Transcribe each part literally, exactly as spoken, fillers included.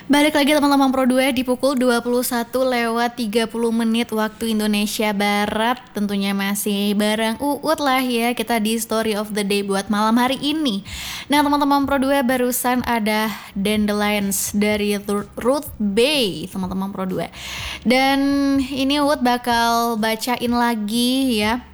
Balik lagi teman-teman Pro dua di pukul dua puluh satu lewat tiga puluh menit waktu Indonesia Barat. Tentunya masih bareng Uut lah ya, kita di Story of the Day buat malam hari ini. Nah teman-teman Pro dua, barusan ada Dandelions dari Ruth Bay teman-teman Pro dua. Dan ini Uut bakal bacain lagi ya.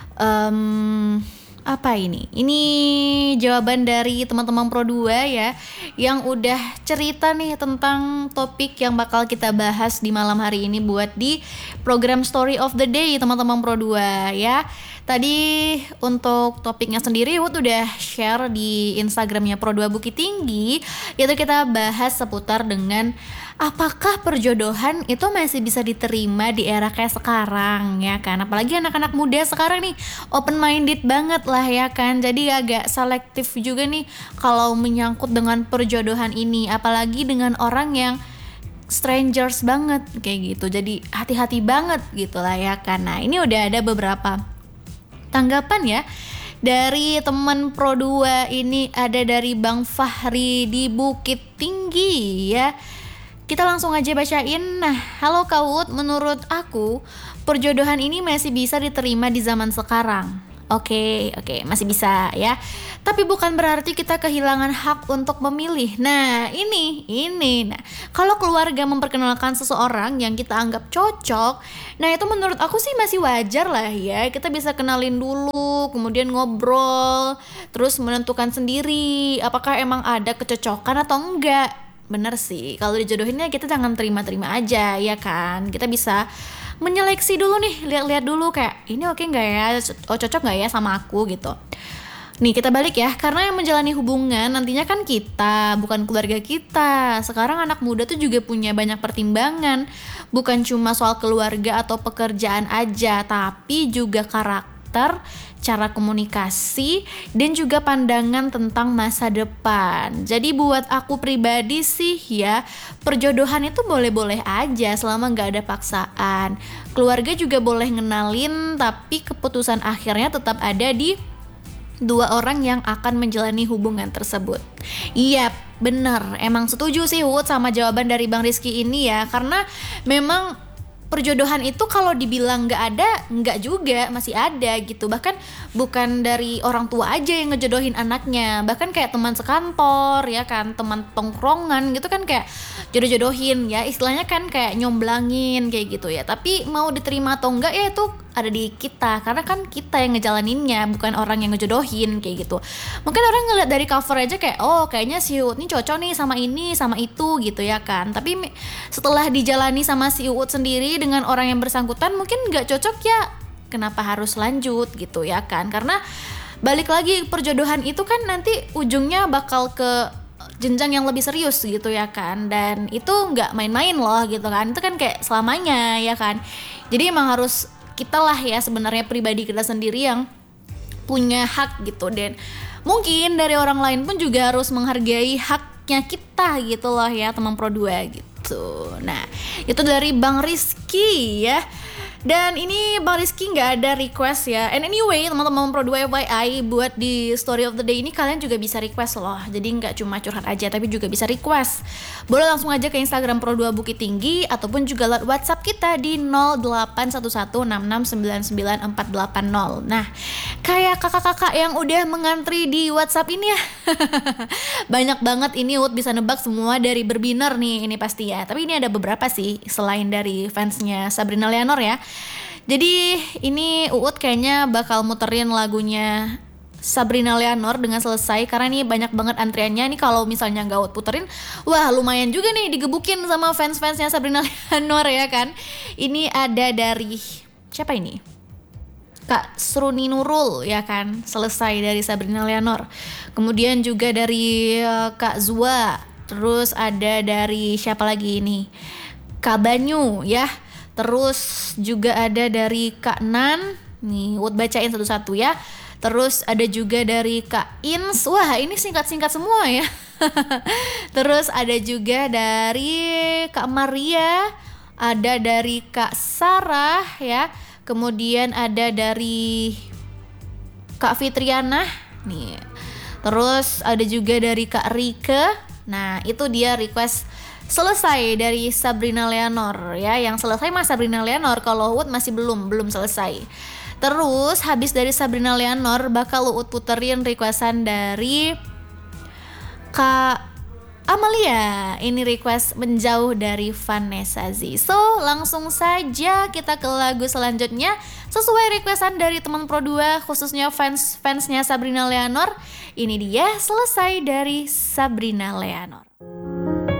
Um, apa ini? Ini jawaban dari teman-teman Pro dua ya, yang udah cerita nih tentang topik yang bakal kita bahas di malam hari ini buat di program Story of the Day teman-teman Pro dua ya. Tadi untuk topiknya sendiri Wood udah share di Instagramnya Pro dua Bukit Tinggi, yaitu kita bahas seputar dengan apakah perjodohan itu masih bisa diterima di era kayak sekarang ya kan. Apalagi anak-anak muda sekarang nih open minded banget lah ya kan. Jadi agak selektif juga nih kalau menyangkut dengan perjodohan ini, apalagi dengan orang yang strangers banget kayak gitu. Jadi hati-hati banget gitu lah ya kan. Nah ini udah ada beberapa tanggapan ya dari teman Pro dua ini. Ada dari Bang Fahri di Bukit Tinggi ya. Kita langsung aja bacain. Nah, halo Kawut, menurut aku perjodohan ini masih bisa diterima di zaman sekarang. Oke, oke, masih bisa ya. Tapi bukan berarti kita kehilangan hak untuk memilih. Nah, ini, ini. Nah, kalau keluarga memperkenalkan seseorang yang kita anggap cocok, nah itu menurut aku sih masih wajar lah ya. Kita bisa kenalin dulu, kemudian ngobrol, terus menentukan sendiri apakah emang ada kecocokan atau enggak. Bener sih, kalau dijodohinnya kita jangan terima-terima aja ya kan. Kita bisa menyeleksi dulu nih, lihat-lihat dulu kayak ini oke nggak ya, oh cocok nggak ya sama aku gitu. Nih kita balik ya, karena yang menjalani hubungan nantinya kan kita, bukan keluarga kita. Sekarang anak muda tuh juga punya banyak pertimbangan, bukan cuma soal keluarga atau pekerjaan aja, tapi juga karakter, cara komunikasi, dan juga pandangan tentang masa depan. Jadi buat aku pribadi sih ya, perjodohan itu boleh-boleh aja selama gak ada paksaan. Keluarga juga boleh ngenalin, tapi keputusan akhirnya tetap ada di dua orang yang akan menjalani hubungan tersebut. Iya, bener. Emang setuju sih Wood sama jawaban dari Bang Rizky ini ya, karena memang perjodohan itu kalau dibilang gak ada, gak juga, masih ada gitu. Bahkan bukan dari orang tua aja yang ngejodohin anaknya, bahkan kayak teman sekantor ya kan, teman tongkrongan gitu kan kayak jodoh-jodohin ya, istilahnya kan kayak nyomblangin kayak gitu ya. Tapi mau diterima atau enggak ya itu ada di kita, karena kan kita yang ngejalaninnya, bukan orang yang ngejodohin kayak gitu. Mungkin orang ngeliat dari cover aja kayak oh kayaknya si Uut ini cocok nih sama ini sama itu gitu ya kan. Tapi setelah dijalani sama si Uut sendiri dengan orang yang bersangkutan mungkin nggak cocok ya, kenapa harus lanjut gitu ya kan. Karena balik lagi, perjodohan itu kan nanti ujungnya bakal ke jenjang yang lebih serius gitu ya kan, dan itu nggak main-main loh gitu kan. Itu kan kayak selamanya ya kan. Jadi emang harus kita lah ya sebenarnya pribadi kita sendiri yang punya hak gitu, dan mungkin dari orang lain pun juga harus menghargai haknya kita gitu loh ya teman Pro dua gitu. Nah itu dari Bang Rizky ya. Dan ini Bang Rizky gak ada request ya. And anyway teman-teman Pro dua F Y I, buat di Story of the Day ini kalian juga bisa request loh. Jadi gak cuma curhat aja tapi juga bisa request. Boleh langsung aja ke Instagram Pro dua Bukit Tinggi, ataupun juga lewat WhatsApp kita di nol delapan satu satu enam enam sembilan sembilan empat delapan nol. Nah kayak kakak-kakak yang udah mengantri di WhatsApp ini ya. Banyak banget ini, Wood bisa nebak semua dari Berbiner nih ini pasti ya. Tapi ini ada beberapa sih selain dari fansnya Sabrina Leonor ya. Jadi ini Uut kayaknya bakal muterin lagunya Sabrina Leonor dengan selesai, karena ini banyak banget antriannya. Nih kalau misalnya gak Uut puterin, wah lumayan juga nih digebukin sama fans-fansnya Sabrina Leonor ya kan. Ini ada dari siapa ini? Kak Sruni Nurul ya kan, selesai dari Sabrina Leonor. Kemudian juga dari uh, Kak Zua. Terus ada dari siapa lagi ini? Kak Banyu ya. Terus juga ada dari Kak Nan. Nih Wood bacain satu-satu ya. Terus ada juga dari Kak Ins. Wah ini singkat-singkat semua ya. Terus ada juga dari Kak Maria. Ada dari Kak Sarah ya. Kemudian ada dari Kak Fitriana nih. Terus ada juga dari Kak Rike. Nah itu dia request selesai dari Sabrina Leonor ya. Yang selesai mah Sabrina Leonor, kalau Uut masih belum, belum selesai. Terus habis dari Sabrina Leonor bakal Uut puterin requestan dari Kak Amalia. Ini request Menjauh dari Vanessa Z. So langsung saja kita ke lagu selanjutnya sesuai requestan dari teman Pro dua, khususnya fans-fansnya Sabrina Leonor. Ini dia Selesai dari Sabrina Leonor.